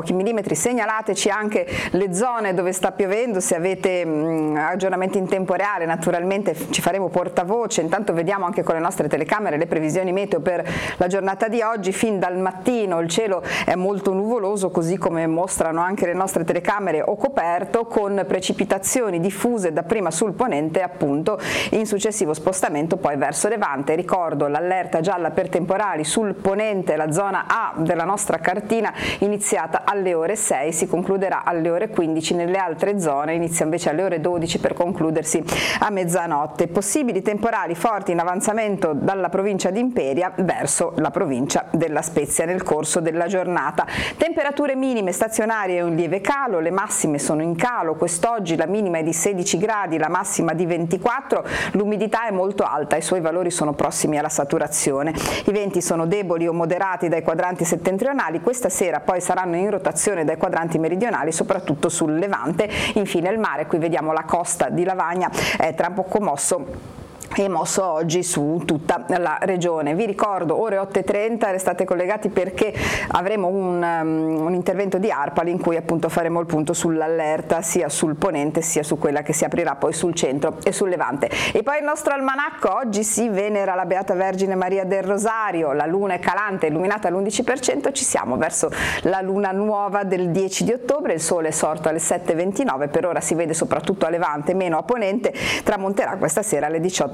pochi millimetri. Segnalateci anche le zone dove sta piovendo, se avete aggiornamenti in tempo reale naturalmente ci faremo portavoce. Intanto vediamo anche con le nostre telecamere le previsioni meteo per la giornata di oggi. Fin dal mattino il cielo è molto nuvoloso, così come mostrano anche le nostre telecamere, o coperto, con precipitazioni diffuse dapprima sul ponente, appunto in successivo spostamento poi verso Levante. Ricordo l'allerta gialla per temporali sul ponente, la zona A della nostra cartina, iniziata alle ore 6, si concluderà alle ore 15, nelle altre zone inizia invece alle ore 12 per concludersi a mezzanotte. Possibili temporali forti in avanzamento dalla provincia di Imperia verso la provincia della Spezia nel corso della giornata. Temperature minime stazionarie e un lieve calo, le massime sono in calo. Quest'oggi la minima è di 16 gradi, la massima di 24, l'umidità è molto alta, i suoi valori sono prossimi alla saturazione. I venti sono deboli o moderati dai quadranti settentrionali, questa sera poi saranno in rotazione dai quadranti meridionali, soprattutto sul Levante. Infine il mare, qui vediamo la costa di Lavagna, è tra poco mosso e mosso oggi su tutta la regione. Vi ricordo ore 8:30, restate collegati perché avremo un intervento di ARPAL in cui appunto faremo il punto sull'allerta sia sul ponente sia su quella che si aprirà poi sul centro e sul Levante. E poi il nostro almanacco: oggi si venera la Beata Vergine Maria del Rosario, la luna è calante, illuminata all'11%, ci siamo verso la luna nuova del 10 di ottobre, il sole è sorto alle 7:29, per ora si vede soprattutto a Levante, meno a ponente, tramonterà questa sera alle 18:56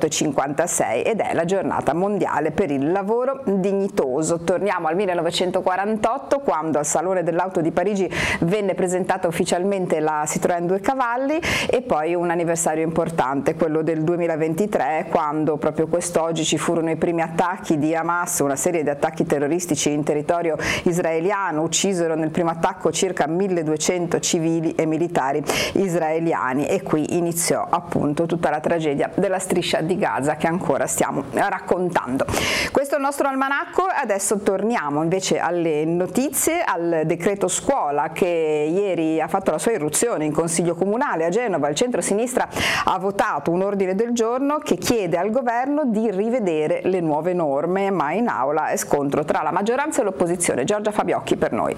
ed è la giornata mondiale per il lavoro dignitoso. Torniamo al 1948, quando al Salone dell'Auto di Parigi venne presentata ufficialmente la Citroën 2 cavalli, e poi un anniversario importante, quello del 2023, quando proprio quest'oggi ci furono i primi attacchi di Hamas, una serie di attacchi terroristici in territorio israeliano. Uccisero nel primo attacco circa 1200 civili e militari israeliani, e qui iniziò appunto tutta la tragedia della striscia di Gaza che ancora stiamo raccontando. Questo è il nostro almanacco. Adesso torniamo invece alle notizie, al decreto scuola che ieri ha fatto la sua irruzione in Consiglio Comunale a Genova. Il centro-sinistra ha votato un ordine del giorno che chiede al governo di rivedere le nuove norme, ma in aula è scontro tra la maggioranza e l'opposizione. Giorgia Fabiocchi per noi.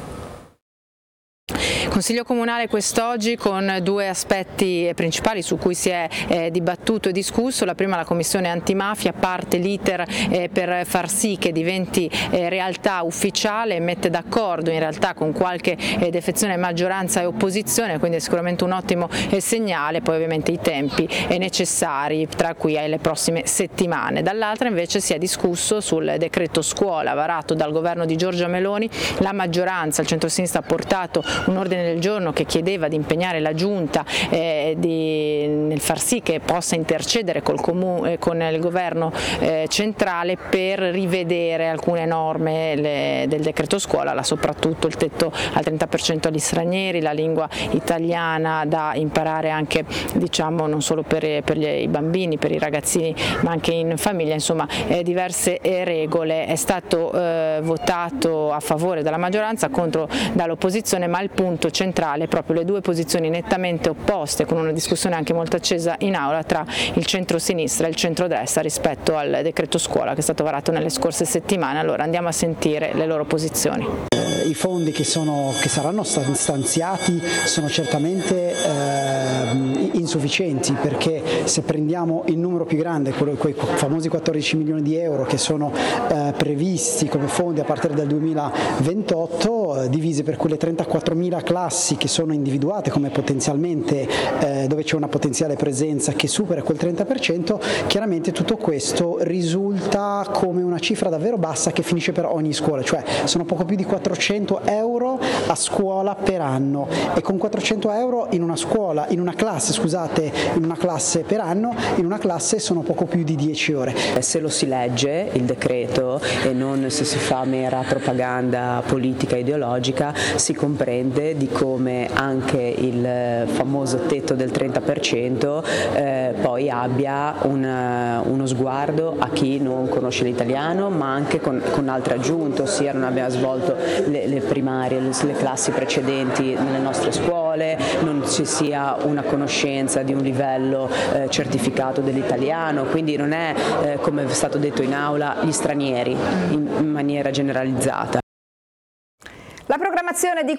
Consiglio Comunale quest'oggi con due aspetti principali su cui si è dibattuto e discusso. La prima, la Commissione Antimafia, parte l'iter per far sì che diventi realtà ufficiale, mette d'accordo in realtà con qualche defezione maggioranza e opposizione, quindi è sicuramente un ottimo segnale. Poi ovviamente i tempi necessari tra qui alle prossime settimane. Dall'altra invece si è discusso sul decreto scuola varato dal governo di Giorgia Meloni. La maggioranza, il centro-sinistra, ha portato un ordine del giorno che chiedeva di impegnare la Giunta nel far sì che possa intercedere con il governo centrale per rivedere alcune norme del decreto scuola, soprattutto il tetto al 30% agli stranieri, la lingua italiana da imparare anche, diciamo, non solo per i bambini, per i ragazzini, ma anche in famiglia, insomma diverse regole. È stato votato a favore dalla maggioranza, contro dall'opposizione, ma il punto centrale è proprio le due posizioni nettamente opposte, con una discussione anche molto accesa in aula tra il centro-sinistra e il centro-destra rispetto al decreto scuola che è stato varato nelle scorse settimane. Allora andiamo a sentire le loro posizioni. I fondi che saranno stanziati sono certamente insufficienti, perché se prendiamo il numero più grande, quei famosi 14 milioni di euro che sono previsti come fondi a partire dal 2028, divisi per quelle 34.000 classi che sono individuate come potenzialmente dove c'è una potenziale presenza che supera quel 30%, chiaramente tutto questo risulta come una cifra davvero bassa che finisce per ogni scuola, cioè sono poco più di 400 euro a scuola per anno, e con 400 euro in una classe per anno, in una classe sono poco più di 10 ore. Se lo si legge il decreto e non se si fa mera propaganda politica ideologica, si comprende di come anche il famoso tetto del 30% poi abbia uno sguardo a chi non conosce l'italiano, ma anche con altre aggiunte, ossia non abbia svolto le primarie, le classi precedenti nelle nostre scuole, non ci sia una conoscenza di un livello certificato dell'italiano, quindi non è, come è stato detto in aula, gli stranieri in maniera generalizzata. La programmazione di